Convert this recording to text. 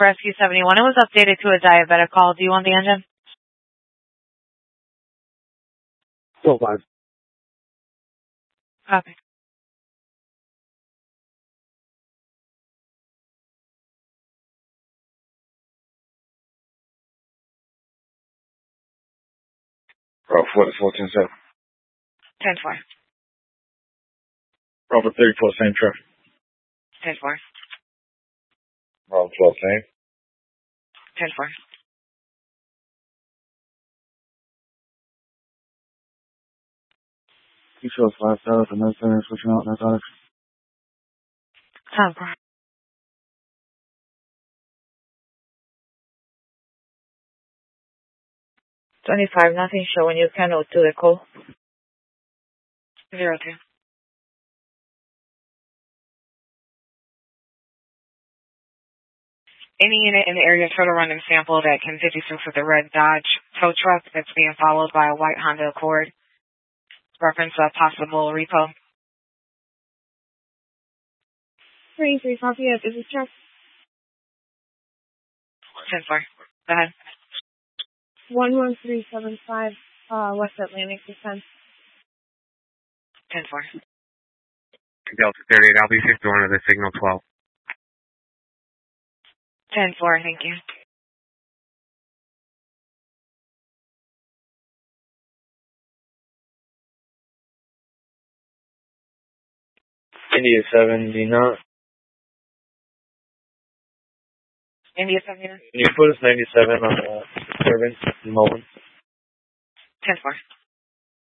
Rescue 71. It was updated to a diabetic call. Do you want the engine? 12-5. Copy. Bravo 4 to 14-7. 10-4. Bravo 34, same traffic. 10-4. Bravo 12, same. 10-4. You show 5 stars and no center switching out narcotics. 10-4. 25, nothing showing you cannot do the call. 02. Any unit in the area total random sample that can 56 with a red Dodge tow truck that's being followed by a white Honda Accord. Reference a possible repo. 23, copy of business truck. 10-4. Go ahead. 11375, West Atlantic Descent. 10-4. Delta 38, I'll be 51 of the signal 12. 10-4, thank you. India 79. India 79. Can you put us 97 on Urban Mullen? 10-4.